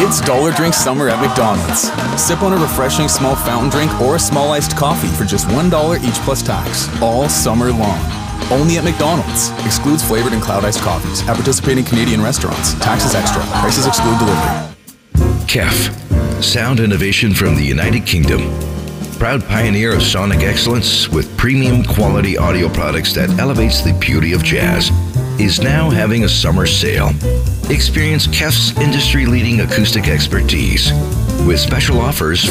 It's Dollar Drink Summer at McDonald's. Sip on a refreshing small fountain drink or a small iced coffee for just $1 each plus tax, all summer long. Only at McDonald's. Excludes flavored and cloud iced coffees at participating Canadian restaurants. Taxes extra. Prices exclude delivery. KEF, sound innovation from the United Kingdom. Proud pioneer of sonic excellence with premium quality audio products that elevates the beauty of jazz, is now having a summer sale. Experience KEF's industry-leading acoustic expertise with special offers